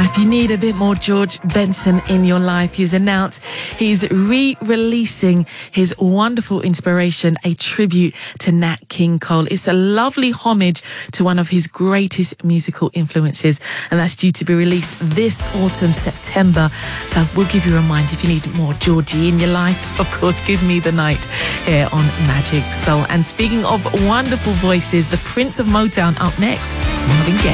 If you need a bit more George Benson in your life, he's announced he's re-releasing his wonderful inspiration, a tribute to Nat King Cole. It's a lovely homage to one of his greatest musical influences, and that's due to be released this autumn, September. So we'll give you a reminder if you need more Georgie in your life. Of course, give me the night here on Magic Soul. And speaking of wonderful voices, the Prince of Motown up next, Marvin Gaye.